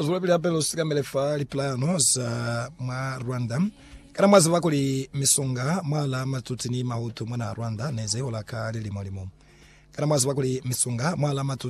Azulapili apelo sika melefa liplano za mwa Rwanda. Kana mwazi wako li misunga mwala matutini mahutu mwana Rwanda neze olaka lili mwalimu. Kana mwazi wako li misunga mwala matutini